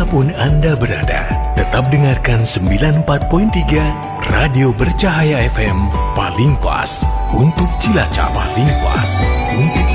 dimanapun Anda berada, tetap dengarkan 94.3 Radio Bercahaya FM, paling pas untuk Cilacap, paling pas untuk